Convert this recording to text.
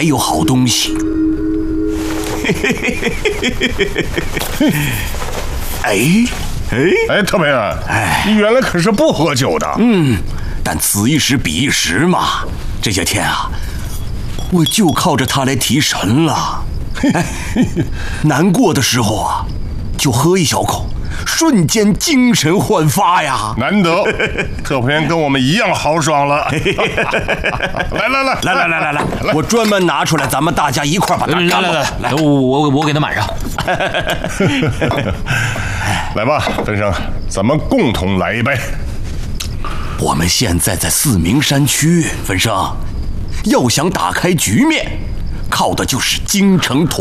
还有好东西。 哎，特培啊，你原来可是不喝酒的。 但此一时彼一时嘛，这些天啊，我就靠着它来提神了。难过的时候啊，就喝一小口，瞬间精神焕发呀！ 难得，特培跟我们一样豪爽了。来， 我专门拿出来，咱们大家一块把它干了。 来，我给他满上。 来吧，分生，咱们共同来一杯。 我们现在在四明山区，分生，要想打开局面，靠的就是精诚团